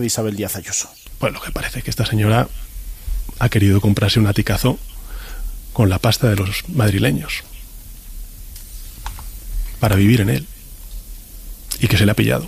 Isabel Díaz Ayuso. Bueno, lo que parece es que esta señora ha querido comprarse un aticazo con la pasta de los madrileños para vivir en él, y que se le ha pillado.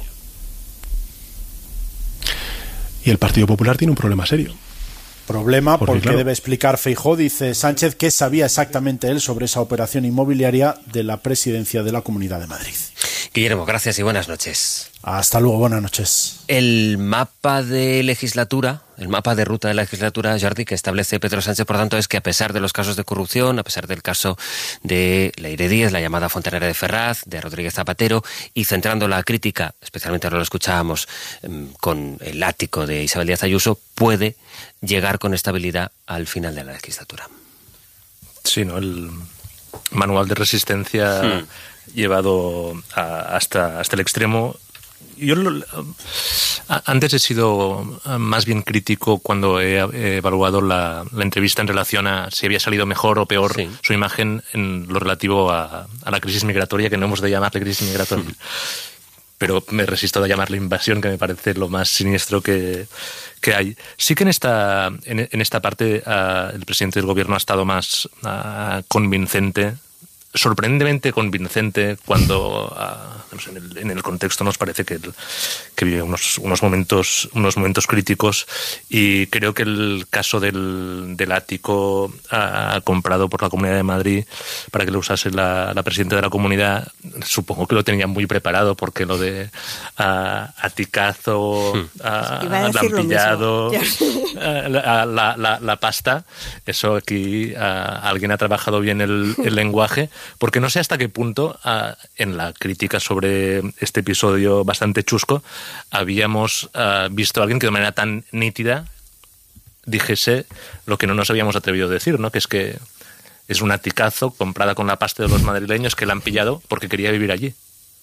Y el Partido Popular tiene un problema serio. Problema porque claro, debe explicar Feijóo, dice Sánchez, qué sabía exactamente él sobre esa operación inmobiliaria de la presidencia de la Comunidad de Madrid. Guillermo, gracias y buenas noches. Hasta luego, buenas noches. El mapa de legislatura, el mapa de ruta de la legislatura, Jordi, que establece Pedro Sánchez, por tanto, es que a pesar de los casos de corrupción, a pesar del caso de Leire Díez, la llamada Fontanera de Ferraz, de Rodríguez Zapatero, y centrando la crítica, especialmente ahora lo escuchábamos con el ático de Isabel Díaz Ayuso, puede llegar con estabilidad al final de la legislatura. Sí, ¿no? El manual de resistencia llevado hasta el extremo. Yo antes he sido más bien crítico cuando he evaluado la entrevista en relación a si había salido mejor o peor su imagen en lo relativo a la crisis migratoria, que no hemos de llamarle crisis migratoria. Pero me resisto a llamarle invasión, que me parece lo más siniestro que hay. Sí que en esta parte el presidente del gobierno ha estado más convincente, sorprendentemente convincente, cuando en el contexto nos parece que vive unos momentos críticos, y creo que el caso del ático comprado por la Comunidad de Madrid para que lo usase la presidenta de la comunidad, supongo que lo tenía muy preparado, porque lo de aticazo, lampillado, la pasta, eso aquí alguien ha trabajado bien el lenguaje, porque no sé hasta qué punto en la crítica sobre este episodio bastante chusco habíamos visto a alguien que de manera tan nítida dijese lo que no nos habíamos atrevido a decir, ¿no? Que es un aticazo comprada con la pasta de los madrileños que la han pillado porque quería vivir allí.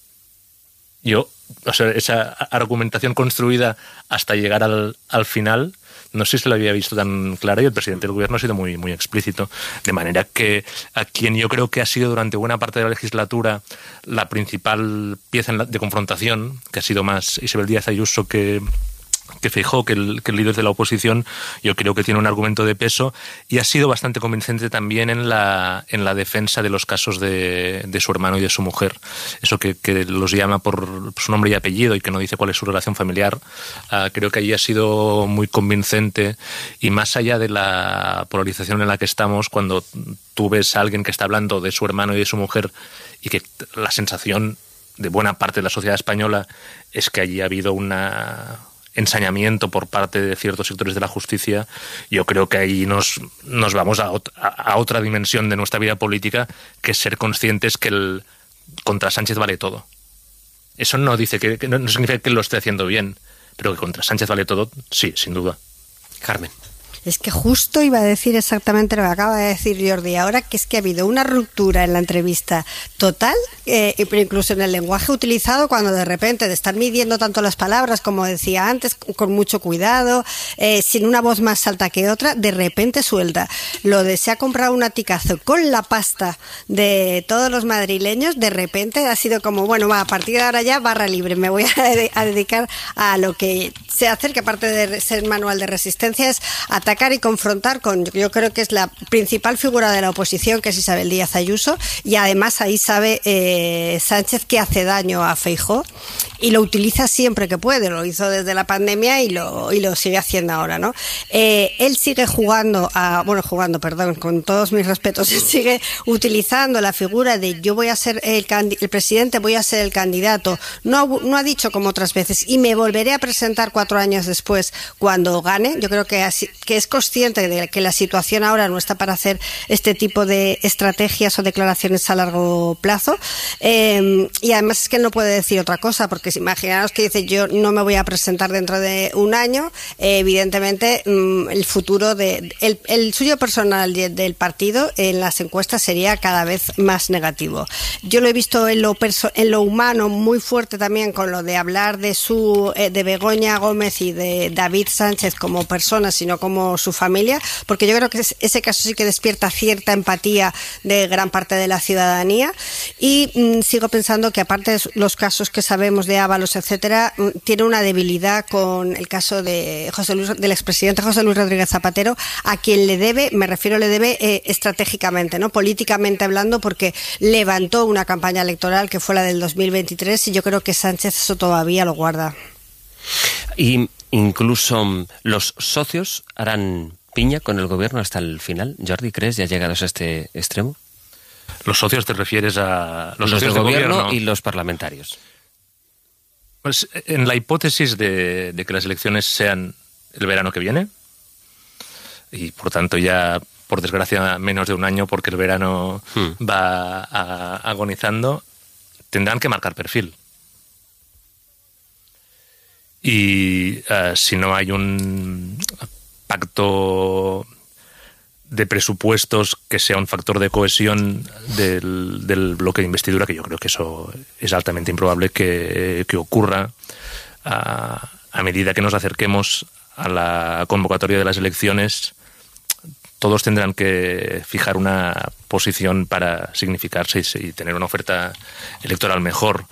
Esa argumentación construida hasta llegar al final, no sé si se lo había visto tan clara, y el presidente del gobierno ha sido muy, muy explícito. De manera que a quien yo creo que ha sido durante buena parte de la legislatura la principal pieza de confrontación, que ha sido más Isabel Díaz Ayuso que Feijóo, que el líder de la oposición, yo creo que tiene un argumento de peso, y ha sido bastante convincente también en la defensa de los casos de su hermano y de su mujer. Eso que los llama por su nombre y apellido y que no dice cuál es su relación familiar. Creo que allí ha sido muy convincente, y más allá de la polarización en la que estamos, cuando tú ves a alguien que está hablando de su hermano y de su mujer, y que la sensación de buena parte de la sociedad española es que allí ha habido ensañamiento por parte de ciertos sectores de la justicia, yo creo que ahí nos vamos a otra dimensión de nuestra vida política, que es ser conscientes que contra Sánchez vale todo. Eso no dice que no significa que lo esté haciendo bien, pero que contra Sánchez vale todo, sí, sin duda. Carmen. Es que justo iba a decir exactamente lo que acaba de decir Jordi ahora, que es que ha habido una ruptura en la entrevista total, pero incluso en el lenguaje utilizado, cuando de repente, de estar midiendo tanto las palabras, como decía antes, con mucho cuidado, sin una voz más alta que otra, de repente suelta lo de se ha comprado un aticazo con la pasta de todos los madrileños. De repente ha sido como, bueno, a partir de ahora ya barra libre, me voy a dedicar a lo que sé hacer, que aparte de ser manual de resistencia es atacar y confrontar con, yo creo que es la principal figura de la oposición, que es Isabel Díaz Ayuso, y además ahí sabe Sánchez que hace daño a Feijóo, y lo utiliza siempre que puede. Lo hizo desde la pandemia y lo sigue haciendo ahora, ¿no? Él sigue con todos mis respetos, él sigue utilizando la figura de yo voy a ser el presidente, voy a ser el candidato. No ha dicho como otras veces, y me volveré a presentar 4 años después cuando gane. Yo creo que es consciente de que la situación ahora no está para hacer este tipo de estrategias o declaraciones a largo plazo, y además es que no puede decir otra cosa, porque imaginaos que dice yo no me voy a presentar dentro de un año, evidentemente el futuro el suyo personal del partido en las encuestas sería cada vez más negativo. Yo lo he visto en lo humano muy fuerte también, con lo de hablar de Begoña Gómez y de David Sánchez como personas, sino como como su familia, porque yo creo que ese caso sí que despierta cierta empatía de gran parte de la ciudadanía. Y sigo pensando que, aparte de los casos que sabemos de Ábalos, etcétera, tiene una debilidad con el caso de del expresidente José Luis Rodríguez Zapatero, a quien le debe estratégicamente, ¿no? Políticamente hablando, porque levantó una campaña electoral que fue la del 2023, y yo creo que Sánchez eso todavía lo guarda. Y incluso los socios harán piña con el gobierno hasta el final. Jordi, ¿crees ya llegados a este extremo? ¿Los socios te refieres a los socios del gobierno y los parlamentarios? Pues en la hipótesis de que las elecciones sean el verano que viene, y por tanto ya, por desgracia, menos de un año, porque el verano va agonizando, tendrán que marcar perfil. Y si no hay un pacto de presupuestos que sea un factor de cohesión del bloque de investidura, que yo creo que eso es altamente improbable que ocurra a medida que nos acerquemos a la convocatoria de las elecciones, todos tendrán que fijar una posición para significarse y tener una oferta electoral mejor.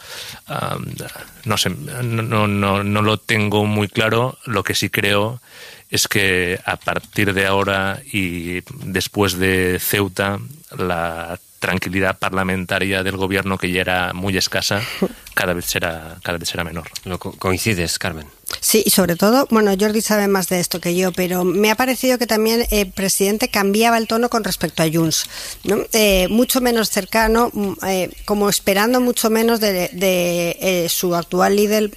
No sé, no lo tengo muy claro. Lo que sí creo es que a partir de ahora y después de Ceuta, la tranquilidad parlamentaria del gobierno, que ya era muy escasa, cada vez será menor. ¿Coincides, Carmen? Sí, y sobre todo, bueno, Jordi sabe más de esto que yo, pero me ha parecido que también el presidente cambiaba el tono con respecto a Junts, ¿no? Mucho menos cercano, como esperando mucho menos de su actual líder,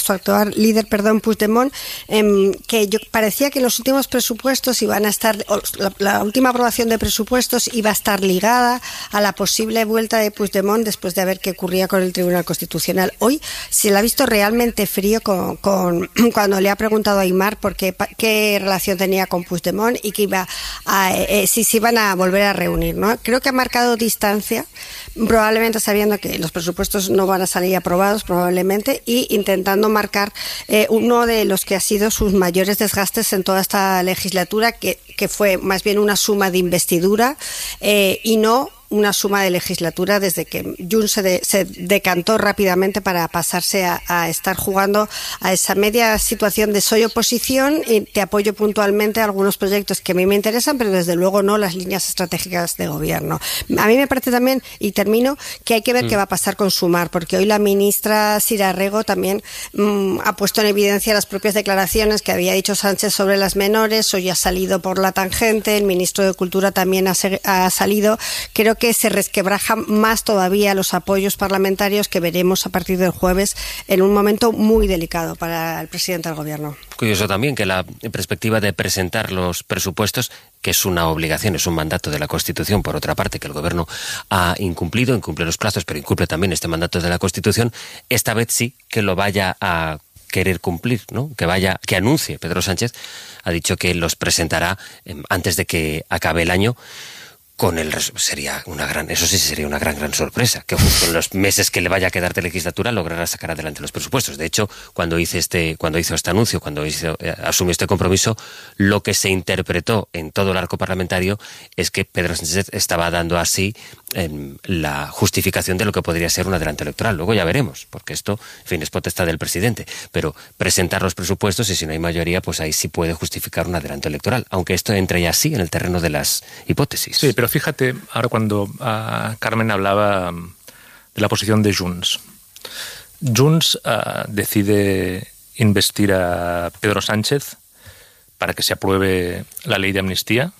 Puigdemont, que yo parecía que los últimos presupuestos iban a estar, la última aprobación de presupuestos iba a estar ligada a la posible vuelta de Puigdemont después de ver qué ocurría con el Tribunal Constitucional. Hoy se le ha visto realmente frío cuando le ha preguntado a Aimar por qué relación tenía con Puigdemont y que si se iban a volver a reunir, ¿no? Creo que ha marcado distancia, probablemente sabiendo que los presupuestos no van a salir aprobados, probablemente, y intentando marcar uno de los que ha sido sus mayores desgastes en toda esta legislatura, que fue más bien una suma de investidura y no una suma de legislatura, desde que Junts se decantó rápidamente para pasarse a estar jugando a esa media situación de soy oposición y te apoyo puntualmente a algunos proyectos que a mí me interesan, pero desde luego no las líneas estratégicas de gobierno. A mí me parece también, y termino, que hay que ver qué va a pasar con Sumar, porque hoy la ministra Sira Rego también ha puesto en evidencia las propias declaraciones que había dicho Sánchez sobre las menores. Hoy ha salido por la tangente, el ministro de Cultura también ha salido. Creo que se resquebrajan más todavía los apoyos parlamentarios que veremos a partir del jueves, en un momento muy delicado para el presidente del gobierno. Curioso también que la perspectiva de presentar los presupuestos, que es una obligación, es un mandato de la Constitución, por otra parte, que el gobierno ha incumple los plazos, pero incumple también este mandato de la Constitución, esta vez sí que lo vaya a querer cumplir, ¿no? Que anuncie. Pedro Sánchez ha dicho que los presentará antes de que acabe el año. Sería una gran sorpresa, que justo en los meses que le vaya a quedar de legislatura logrará sacar adelante los presupuestos. De hecho, cuando hizo este anuncio, asumió este compromiso, lo que se interpretó en todo el arco parlamentario es que Pedro Sánchez estaba dando así la justificación de lo que podría ser un adelanto electoral. Luego ya veremos, porque esto, en fin, es potestad del presidente. Pero presentar los presupuestos, y si no hay mayoría, pues ahí sí puede justificar un adelanto electoral, aunque esto entre ya sí en el terreno de las hipótesis. Sí, pero fíjate, ahora cuando Carmen hablaba de la posición de Junts. Junts decide investir a Pedro Sánchez para que se apruebe la ley de amnistía,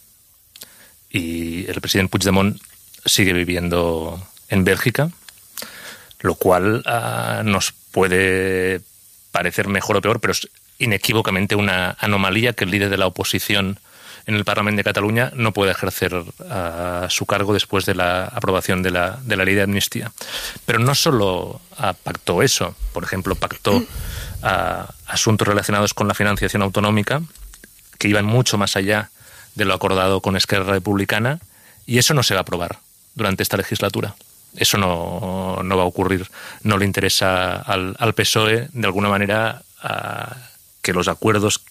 y el presidente Puigdemont sigue viviendo en Bélgica, lo cual nos puede parecer mejor o peor, pero es inequívocamente una anomalía que el líder de la oposición en el Parlamento de Cataluña no puede ejercer su cargo después de la aprobación de la ley de amnistía. Pero no solo pactó eso, por ejemplo, pactó asuntos relacionados con la financiación autonómica, que iban mucho más allá de lo acordado con Esquerra Republicana, y eso no se va a aprobar durante esta legislatura. Eso no va a ocurrir. No le interesa al PSOE, de alguna manera, que los acuerdos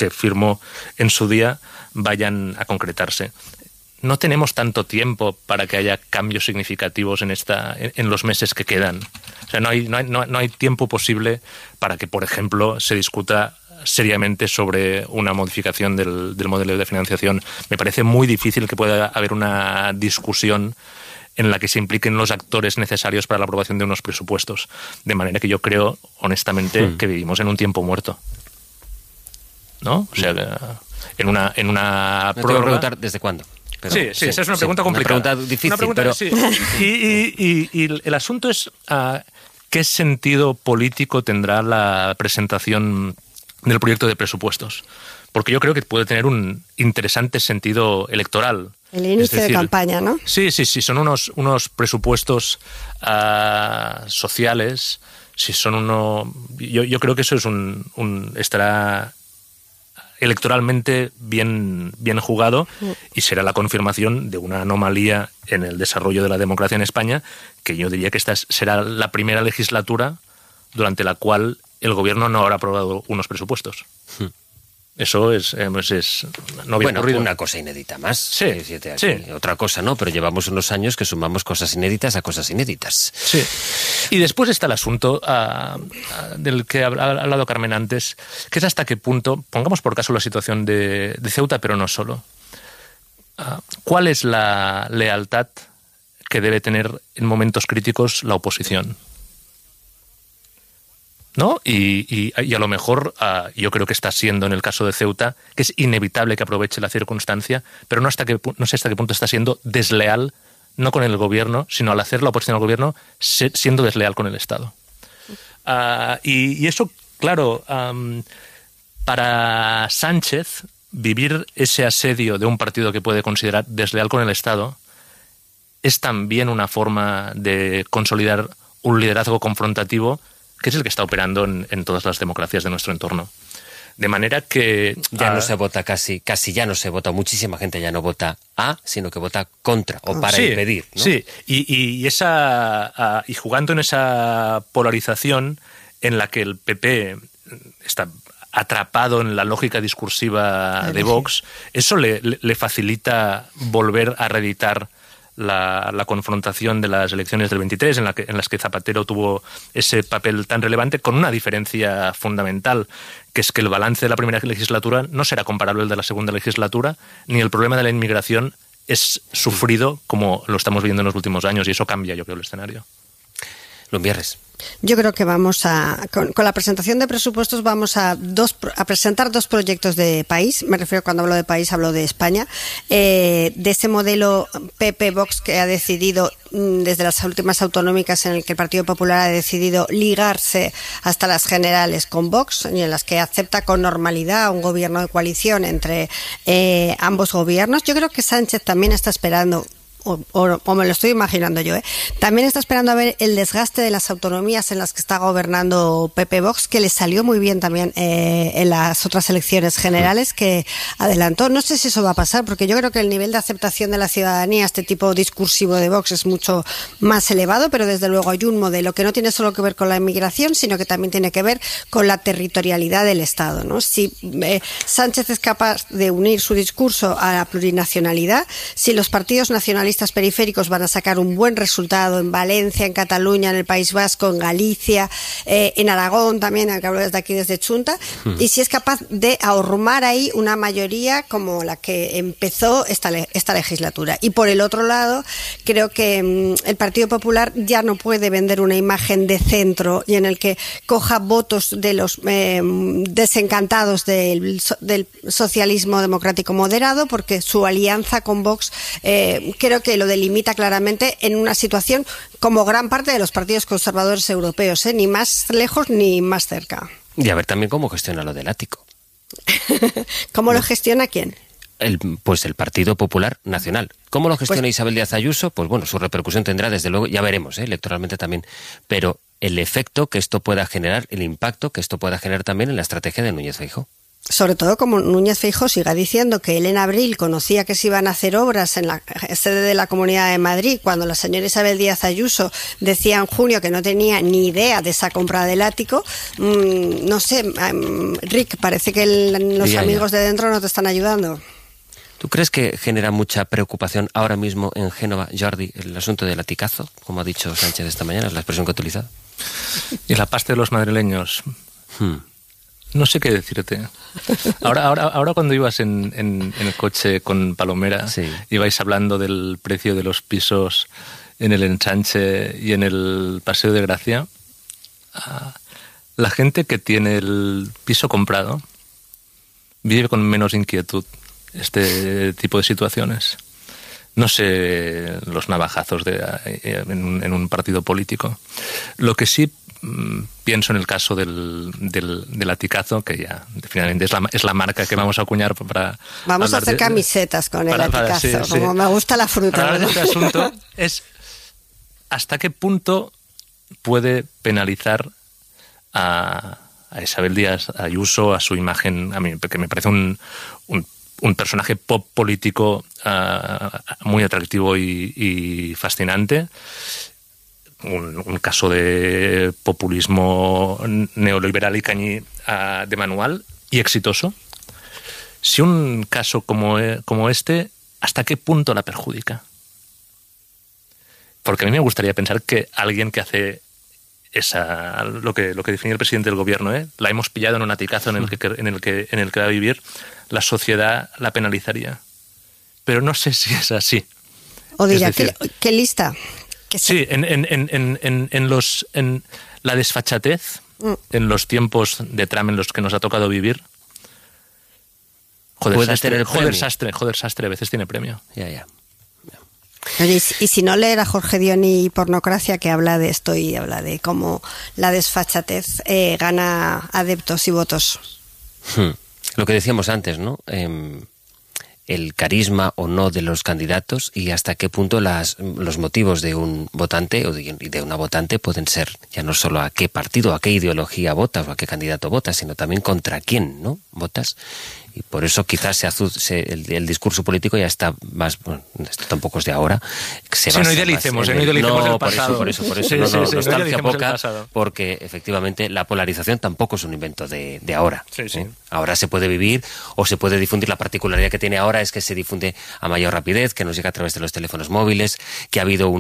que firmó en su día vayan a concretarse. No tenemos tanto tiempo para que haya cambios significativos en los meses que quedan. O sea, no hay tiempo posible para que, por ejemplo, se discuta seriamente sobre una modificación del modelo de financiación. Me parece muy difícil que pueda haber una discusión en la que se impliquen los actores necesarios para la aprobación de unos presupuestos. De manera que yo creo, honestamente, que vivimos en un tiempo muerto. ¿No? O sea, en una prórroga... Tengo que preguntar desde cuándo. Pero, sí, esa es una pregunta complicada. Una pregunta difícil, pero... Sí. Y el asunto es qué sentido político tendrá la presentación del proyecto de presupuestos. Porque yo creo que puede tener un interesante sentido electoral. El inicio de campaña, ¿no? Sí, son unos presupuestos sociales. Sí, son yo creo que eso es estará electoralmente bien jugado y será la confirmación de una anomalía en el desarrollo de la democracia en España, que yo diría que esta será la primera legislatura durante la cual el gobierno no habrá aprobado unos presupuestos. Eso no había ocurrido. Una cosa inédita más. Sí. Otra cosa no, pero llevamos unos años que sumamos cosas inéditas a cosas inéditas. Sí. Y después está el asunto del que ha hablado Carmen antes, que es hasta qué punto, pongamos por caso la situación de Ceuta, pero no solo. ¿Cuál es la lealtad que debe tener en momentos críticos la oposición? ¿No? Y a lo mejor yo creo que está siendo en el caso de Ceuta, que es inevitable que aproveche la circunstancia, pero no sé hasta qué punto está siendo desleal, no con el gobierno, sino al hacer la oposición al gobierno, siendo desleal con el Estado. Y eso, claro, para Sánchez, vivir ese asedio de un partido que puede considerar desleal con el Estado es también una forma de consolidar un liderazgo confrontativo que es el que está operando en todas las democracias de nuestro entorno. De manera que... Ya no se vota casi ya no se vota, muchísima gente ya no vota sino que vota contra o para impedir, ¿no? Sí, y jugando en esa polarización en la que el PP está atrapado en la lógica discursiva de Vox, eso le facilita volver a reeditar la confrontación de las elecciones del 23, en las que Zapatero tuvo ese papel tan relevante, con una diferencia fundamental, que es que el balance de la primera legislatura no será comparable al de la segunda legislatura, ni el problema de la inmigración es sufrido como lo estamos viendo en los últimos años, y eso cambia, yo creo, el escenario. Lumbierres. Yo creo que con la presentación de presupuestos vamos a presentar dos proyectos de país. Me refiero, cuando hablo de país, hablo de España. De ese modelo PP-Vox que ha decidido, desde las últimas autonómicas, en el que el Partido Popular ha decidido ligarse hasta las generales con Vox, y en las que acepta con normalidad un gobierno de coalición entre ambos gobiernos. Yo creo que Sánchez también está esperando, o me lo estoy imaginando yo, también está esperando a ver el desgaste de las autonomías en las que está gobernando PP-Vox, que le salió muy bien también en las otras elecciones generales que adelantó. No sé si eso va a pasar, porque yo creo que el nivel de aceptación de la ciudadanía a este tipo discursivo de Vox es mucho más elevado, pero desde luego hay un modelo que no tiene solo que ver con la inmigración, sino que también tiene que ver con la territorialidad del Estado, ¿no? Si Sánchez es capaz de unir su discurso a la plurinacionalidad, si los partidos nacionalistas periféricos van a sacar un buen resultado en Valencia, en Cataluña, en el País Vasco, en Galicia, en Aragón también, que hablo desde aquí, desde Chunta, y si es capaz de ahormar ahí una mayoría como la que empezó esta legislatura. Y por el otro lado, creo que el Partido Popular ya no puede vender una imagen de centro y en el que coja votos de los desencantados del socialismo democrático moderado, porque su alianza con Vox creo que lo delimita claramente en una situación como gran parte de los partidos conservadores europeos, ni más lejos ni más cerca. Y a ver también cómo gestiona lo del ático. ¿Cómo lo gestiona quién? El Partido Popular Nacional. ¿Cómo lo gestiona Isabel Díaz Ayuso? Pues bueno, su repercusión tendrá, desde luego, ya veremos, electoralmente también, pero el efecto que esto pueda generar, el impacto que esto pueda generar también en la estrategia de Núñez Feijóo. Sobre todo como Núñez Feijóo siga diciendo que él en abril conocía que se iban a hacer obras en la sede de la Comunidad de Madrid, cuando la señora Isabel Díaz Ayuso decía en junio que no tenía ni idea de esa compra del ático. No sé, Rick, parece que los amigos de dentro no te están ayudando. ¿Tú crees que genera mucha preocupación ahora mismo en Génova, Jordi, el asunto del aticazo, como ha dicho Sánchez esta mañana, es la expresión que ha utilizado? Y la pasta de los madrileños. No sé qué decirte. Ahora cuando ibas en el coche con Palomera, sí, ibais hablando del precio de los pisos en el Ensanche y en el Paseo de Gracia. La gente que tiene el piso comprado vive con menos inquietud este tipo de situaciones. No sé los navajazos en un partido político. Lo que sí pienso en el caso del aticazo, que ya finalmente es la marca que vamos a acuñar para... Vamos a hacer camisetas con el aticazo, sí. Me gusta la fruta. Ahora este asunto es hasta qué punto puede penalizar a Isabel Díaz Ayuso, a su imagen, a mí, que me parece un personaje pop político muy atractivo y fascinante. Un caso de populismo neoliberal y cañí de manual y exitoso. Si un caso como este, ¿hasta qué punto la perjudica? Porque a mí me gustaría pensar que alguien que hace lo que definió el presidente del gobierno, la hemos pillado en un aticazo en el que va a vivir, la sociedad la penalizaría. Pero no sé si es así. O dirá, ¿qué lista? Sí, en la desfachatez, en los tiempos de Trump en los que nos ha tocado vivir. Joder, Sastre a veces tiene premio. Ya. Y si no leer a Jorge Dioni Pornocracia, que habla de esto y habla de cómo la desfachatez gana adeptos y votos. Lo que decíamos antes, ¿no? El carisma o no de los candidatos y hasta qué punto los motivos de un votante o de una votante pueden ser ya no solo a qué partido, a qué ideología votas o a qué candidato votas, sino también contra quién, ¿no?, votas. Y por eso quizás el discurso político ya está más... Bueno, esto tampoco es de ahora. No idealicemos el pasado. Por eso nostalgia poca, porque efectivamente la polarización tampoco es un invento de ahora. Sí. Ahora se puede vivir o se puede difundir. La particularidad que tiene ahora es que se difunde a mayor rapidez, que nos llega a través de los teléfonos móviles, que ha habido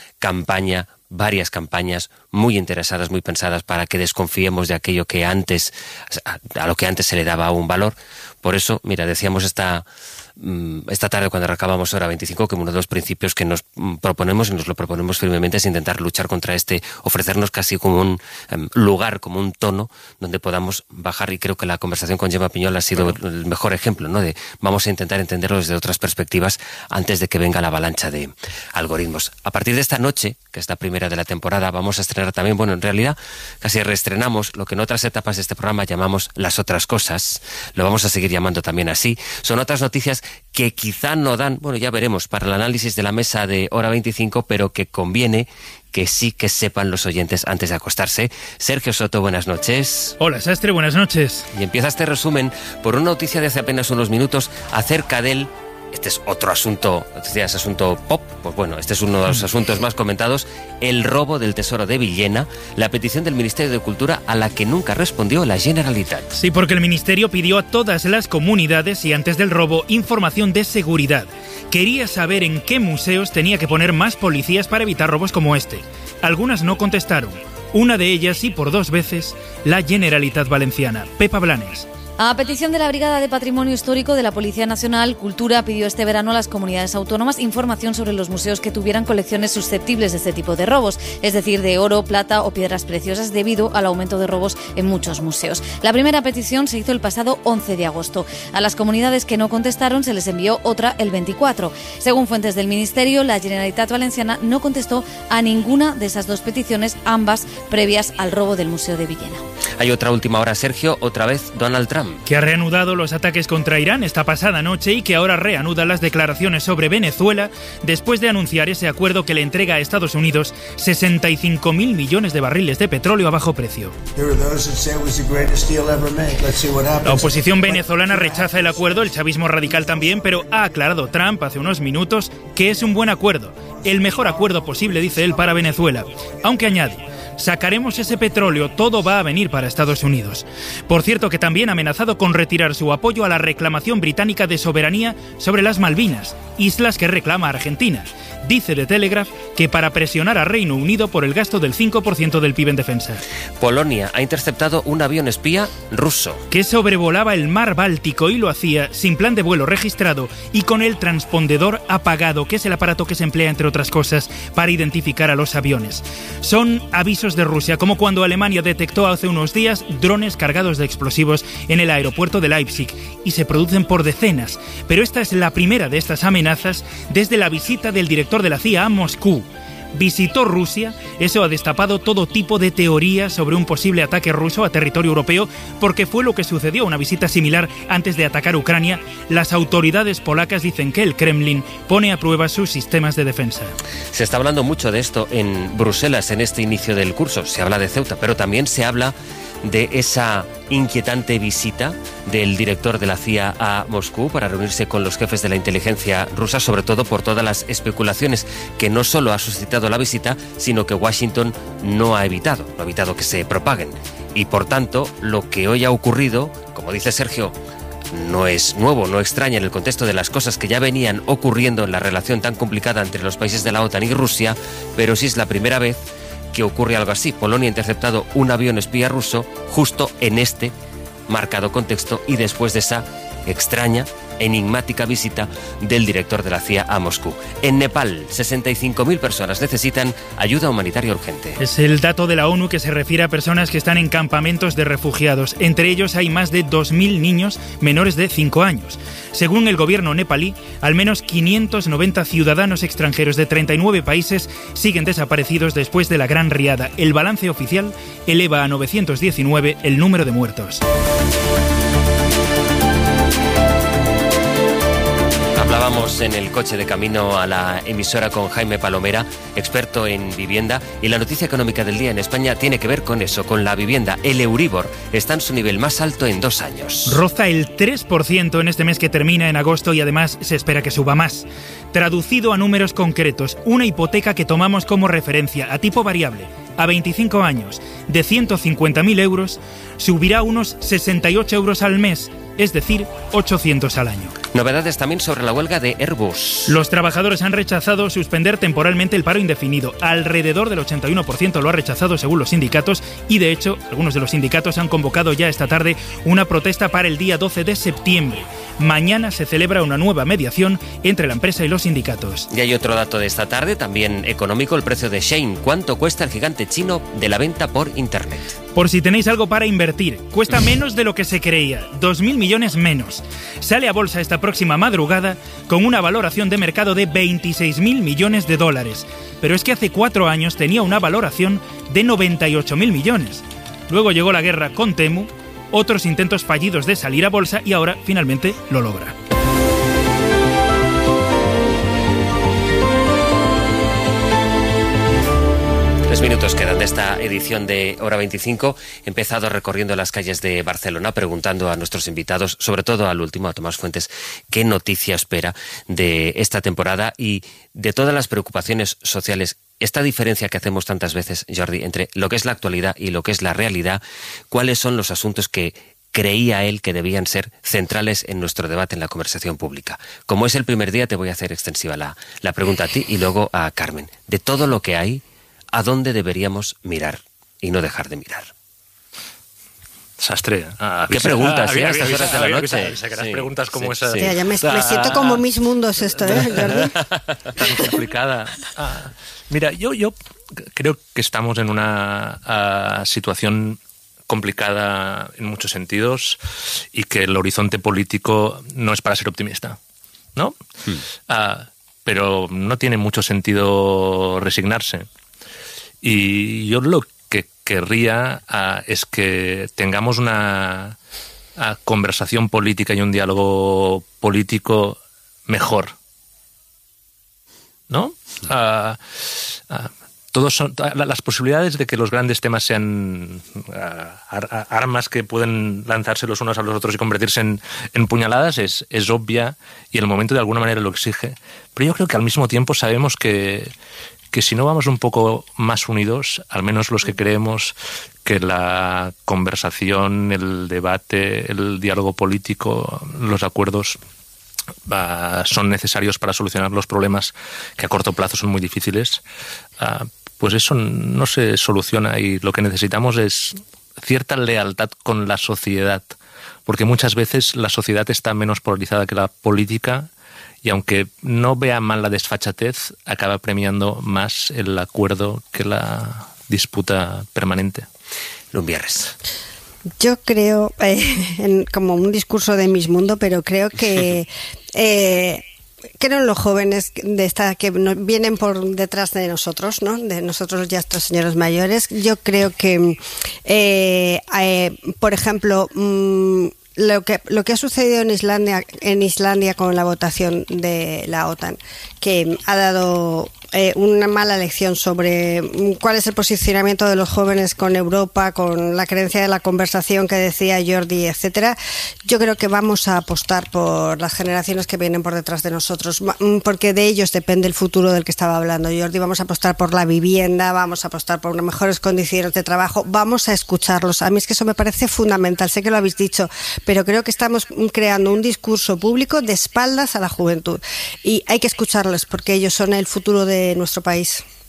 varias campañas muy interesadas, muy pensadas para que desconfiemos de aquello que antes, a lo que antes se le daba un valor. Por eso, mira, decíamos esta tarde cuando acabamos Hora 25 que uno de los principios que nos proponemos y nos lo proponemos firmemente es intentar luchar contra ofrecernos casi como un lugar, como un tono donde podamos bajar, y creo que la conversación con Gemma Piñol ha sido el mejor ejemplo, ¿no? De vamos a intentar entenderlo desde otras perspectivas antes de que venga la avalancha de algoritmos. A partir de esta noche, que es la primera de la temporada, vamos a estrenar también, en realidad casi reestrenamos lo que en otras etapas de este programa llamamos las otras cosas, lo vamos a seguir llamando también así. Son otras noticias que quizá no dan, ya veremos, para el análisis de la mesa de Hora 25, pero que conviene que sí que sepan los oyentes antes de acostarse. Sergio Soto, buenas noches. Hola, Sastre, buenas noches. Y empieza este resumen por una noticia de hace apenas unos minutos acerca del... Este es otro asunto, decías asunto pop, este es uno de los asuntos más comentados, el robo del Tesoro de Villena, la petición del Ministerio de Cultura a la que nunca respondió la Generalitat. Sí, porque el Ministerio pidió a todas las comunidades y antes del robo información de seguridad. Quería saber en qué museos tenía que poner más policías para evitar robos como este. Algunas no contestaron. Una de ellas, y por 2 veces, la Generalitat Valenciana. Pepa Blanes. A petición de la Brigada de Patrimonio Histórico de la Policía Nacional, Cultura pidió este verano a las comunidades autónomas información sobre los museos que tuvieran colecciones susceptibles de este tipo de robos, es decir, de oro, plata o piedras preciosas, debido al aumento de robos en muchos museos. La primera petición se hizo el pasado 11 de agosto. A las comunidades que no contestaron se les envió otra el 24. Según fuentes del Ministerio, la Generalitat Valenciana no contestó a ninguna de esas 2 peticiones, ambas previas al robo del Museo de Villena. Hay otra última hora, Sergio, otra vez Donald Trump. que ha reanudado los ataques contra Irán esta pasada noche y que ahora reanuda las declaraciones sobre Venezuela después de anunciar ese acuerdo que le entrega a Estados Unidos 65.000 millones de barriles de petróleo a bajo precio. La oposición venezolana rechaza el acuerdo, el chavismo radical también, pero ha aclarado Trump hace unos minutos que es un buen acuerdo, el mejor acuerdo posible, dice él, para Venezuela, aunque añade: sacaremos ese petróleo, todo va a venir para Estados Unidos. Por cierto, que también ha amenazado con retirar su apoyo a la reclamación británica de soberanía sobre las Malvinas, islas que reclama Argentina. Dice The Telegraph que para presionar a Reino Unido por el gasto del 5% del PIB en defensa. Polonia ha interceptado un avión espía ruso que sobrevolaba el mar Báltico y lo hacía sin plan de vuelo registrado y con el transpondedor apagado, que es el aparato que se emplea, entre otras cosas, para identificar a los aviones. Son avisos de Rusia, como cuando Alemania detectó hace unos días drones cargados de explosivos en el aeropuerto de Leipzig, y se producen por decenas. Pero esta es la primera de estas amenazas desde la visita del director de la CIA a Moscú. Visitó Rusia, eso ha destapado todo tipo de teorías sobre un posible ataque ruso a territorio europeo, porque fue lo que sucedió a una visita similar antes de atacar Ucrania. Las autoridades polacas dicen que el Kremlin pone a prueba sus sistemas de defensa. Se está hablando mucho de esto en Bruselas en este inicio del curso. Se habla de Ceuta, pero también se habla de esa inquietante visita del director de la CIA a Moscú para reunirse con los jefes de la inteligencia rusa, sobre todo por todas las especulaciones que no solo ha suscitado la visita, sino que Washington no ha evitado que se propaguen. Y por tanto, lo que hoy ha ocurrido, como dice Sergio, no es nuevo, no extraña en el contexto de las cosas que ya venían ocurriendo en la relación tan complicada entre los países de la OTAN y Rusia, pero sí es la primera vez que ocurre algo así. Polonia ha interceptado un avión espía ruso justo en este marcado contexto y después de esa extraña, enigmática visita del director de la CIA a Moscú. En Nepal, 65.000 personas necesitan ayuda humanitaria urgente. Es el dato de la ONU que se refiere a personas que están en campamentos de refugiados. Entre ellos hay más de 2.000 niños menores de 5 años. Según el gobierno nepalí, al menos 590 ciudadanos extranjeros de 39 países siguen desaparecidos después de la gran riada. El balance oficial eleva a 919 el número de muertos. Hablábamos en el coche de camino a la emisora con Jaime Palomera, experto en vivienda, y la noticia económica del día en España tiene que ver con eso, con la vivienda. El Euribor está en su nivel más alto en 2 años. Roza el 3% en este mes que termina en agosto y además se espera que suba más. Traducido a números concretos, una hipoteca que tomamos como referencia a tipo variable a 25 años de 150.000 euros subirá unos 68 euros al mes, es decir, 800 al año. Novedades también sobre la huelga de Airbus. Los trabajadores han rechazado suspender temporalmente el paro indefinido. Alrededor del 81% lo ha rechazado según los sindicatos y, de hecho, algunos de los sindicatos han convocado ya esta tarde una protesta para el día 12 de septiembre. Mañana se celebra una nueva mediación entre la empresa y los sindicatos. Y hay otro dato de esta tarde, también económico, el precio de Shein. ¿Cuánto cuesta el gigante chino de la venta por Internet? Por si tenéis algo para invertir, cuesta menos de lo que se creía, 2.000 millones menos. Sale a bolsa esta próxima madrugada con una valoración de mercado de 26.000 millones de dólares. Pero es que hace 4 años tenía una valoración de 98.000 millones. Luego llegó la guerra con Temu, otros intentos fallidos de salir a bolsa y ahora finalmente lo logra. Minutos quedan de esta edición de Hora 25. He empezado recorriendo las calles de Barcelona preguntando a nuestros invitados, sobre todo al último, a Tomás Fuentes, qué noticia espera de esta temporada y de todas las preocupaciones sociales. Esta diferencia que hacemos tantas veces, Jordi, entre lo que es la actualidad y lo que es la realidad, ¿cuáles son los asuntos que creía él que debían ser centrales en nuestro debate, en la conversación pública? Como es el primer día, te voy a hacer extensiva la pregunta a ti y luego a Carmen. De todo lo que hay, ¿a dónde deberíamos mirar y no dejar de mirar? Sastre. ¿Qué preguntas, a estas horas de la noche? Sacarás preguntas como esas. Tía, ya me siento como mis mundos esto, Jordi. Tan complicada. Mira, yo creo que estamos en una situación complicada en muchos sentidos y que el horizonte político no es para ser optimista, ¿no? Pero no tiene mucho sentido resignarse. Y yo lo que querría es que tengamos una conversación política y un diálogo político mejor, ¿no? Las posibilidades de que los grandes temas sean armas que pueden lanzarse los unos a los otros y convertirse en puñaladas es obvia, y el momento de alguna manera lo exige. Pero yo creo que al mismo tiempo sabemos que si no vamos un poco más unidos, al menos los que creemos que la conversación, el debate, el diálogo político, los acuerdos son necesarios para solucionar los problemas que a corto plazo son muy difíciles, pues eso no se soluciona, y lo que necesitamos es cierta lealtad con la sociedad, porque muchas veces la sociedad está menos polarizada que la política, y aunque no vea mal la desfachatez, acaba premiando más el acuerdo que la disputa permanente. Lumbierres. Yo creo, como un discurso de Mismundo, pero creo que los jóvenes que vienen por detrás de nosotros, ¿no? De nosotros ya estos señores mayores. Yo creo que, por ejemplo, lo que ha sucedido en Islandia con la votación de la OTAN, que ha dado una mala lección sobre cuál es el posicionamiento de los jóvenes con Europa, con la creencia de la conversación que decía Jordi, etcétera. Yo creo que vamos a apostar por las generaciones que vienen por detrás de nosotros, porque de ellos depende el futuro del que estaba hablando Jordi. Vamos a apostar por la vivienda, vamos a apostar por unas mejores condiciones de trabajo, vamos a escucharlos. A mí es que eso me parece fundamental, sé que lo habéis dicho, pero creo que estamos creando un discurso público de espaldas a la juventud, y hay que escucharlos porque ellos son el futuro de nuestro país.